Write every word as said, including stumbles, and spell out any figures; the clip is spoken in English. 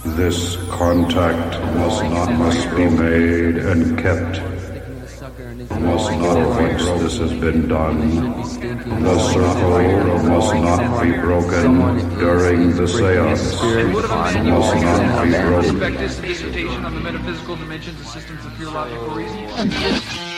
This contact must not must be made and kept. Must not once this has been done. The circle must not be broken during the seance. Must not be broken. Dissertation on the metaphysical dimensions of systems of pure logical reasoning.